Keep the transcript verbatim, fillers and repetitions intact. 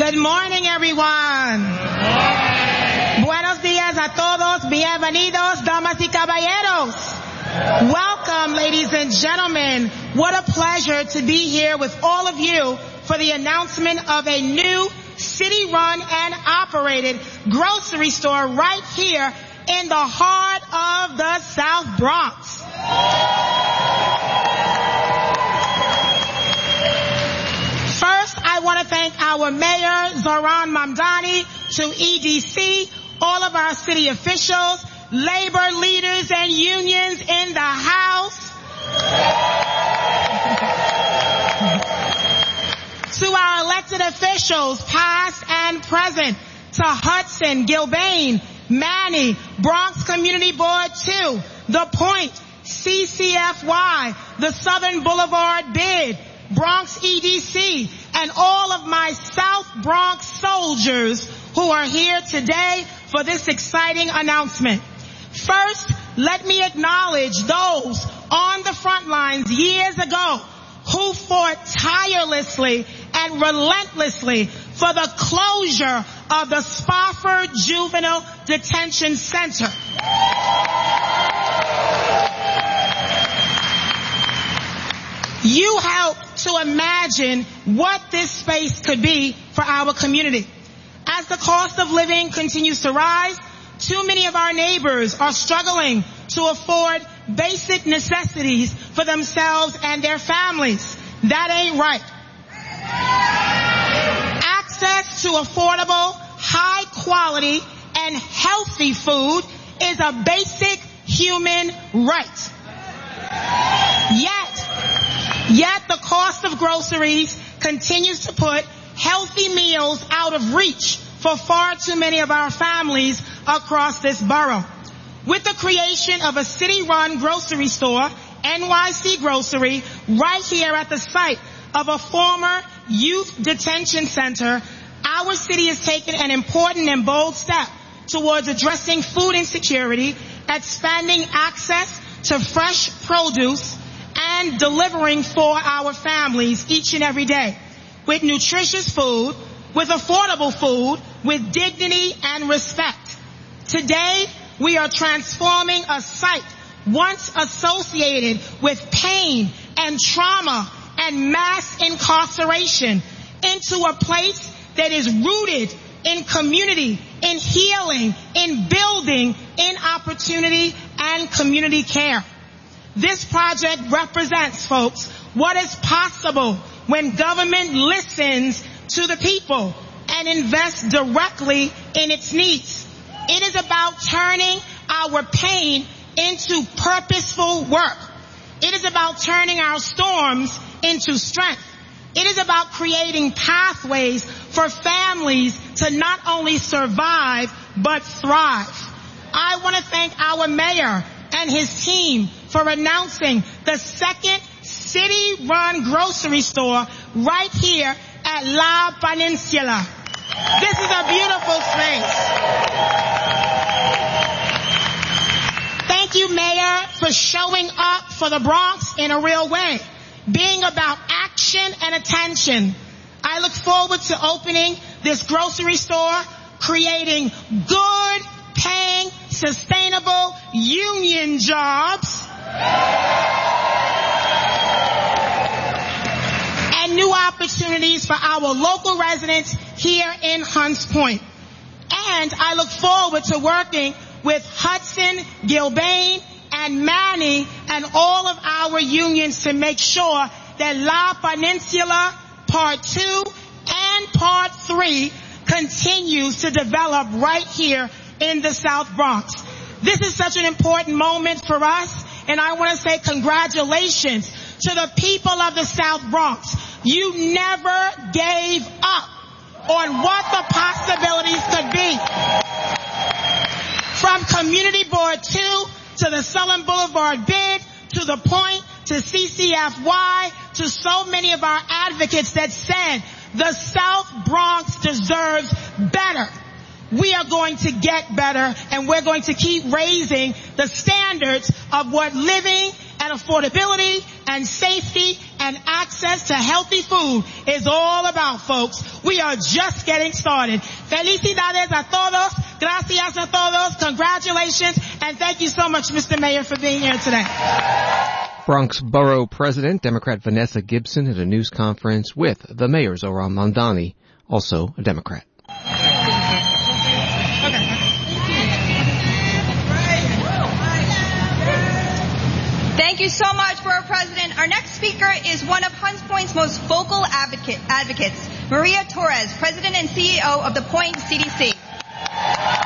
Good morning, everyone. Buenos días a todos. Bienvenidos, damas y caballeros. Welcome, ladies and gentlemen. What a pleasure to be here with all of you for the announcement of a new city-run and operated grocery store right here in the heart of the South Bronx. First, I want to thank our mayor, Zohran Mamdani, to E D C, all of our city officials, labor leaders and unions in the house, to our elected officials, past and present, to Hudson, Gilbane, Manny, Bronx Community Board two, The Point, C C F Y, the Southern Boulevard Bid, Bronx E D C, and all of my South Bronx soldiers who are here today for this exciting announcement. First, let me acknowledge those on the front lines years ago who fought tirelessly and relentlessly for the closure of the Spofford Juvenile Detention Center. You helped to imagine what this space could be for our community. As the cost of living continues to rise, too many of our neighbors are struggling to afford basic necessities for themselves and their families. That ain't right. Access to affordable, high quality, and healthy food is a basic human right. Yet, Yet the cost of groceries continues to put healthy meals out of reach for far too many of our families across this borough. With the creation of a city-run grocery store, N Y C Grocery, right here at the site of a former youth detention center, our city has taken an important and bold step towards addressing food insecurity, expanding access to fresh produce, and delivering for our families each and every day with nutritious food, with affordable food, with dignity and respect. Today, we are transforming a site once associated with pain and trauma and mass incarceration into a place that is rooted in community, in healing, in building, in opportunity and community care. This project represents, folks, what is possible when government listens to the people and invests directly in its needs. It is about turning our pain into purposeful work. It is about turning our storms into strength. It is about creating pathways for families to not only survive, but thrive. I want to thank our mayor and his team for announcing the second city-run grocery store right here at La Peninsula. This is a beautiful space. Thank you, Mayor, for showing up for the Bronx in a real way, being about action and attention. I look forward to opening this grocery store, creating good, paying, sustainable union jobs and new opportunities for our local residents here in Hunts Point. And I look forward to working with Hudson, Gilbane, and Manny and all of our unions to make sure that La Peninsula Part two and Part three continues to develop right here in the South Bronx. This is such an important moment for us, and I want to say congratulations to the people of the South Bronx. You never gave up on what the possibilities could be. From Community Board two to the Southern Boulevard Bid, to The Point, to C C F Y, to so many of our advocates that said the South Bronx deserves better. We are going to get better, and we're going to keep raising the standards of what living and affordability and safety and access to healthy food is all about, folks. We are just getting started. Felicidades a todos. Gracias a todos. Congratulations. And thank you so much, Mister Mayor, for being here today. Bronx Borough President, Democrat Vanessa Gibson, at a news conference with the Mayor Zohran Mamdani, also a Democrat. Thank you so much, Borough President. Our next speaker is one of Hunts Point's most vocal advocate, advocates, Maria Torres, President and C E O of the Point C D C.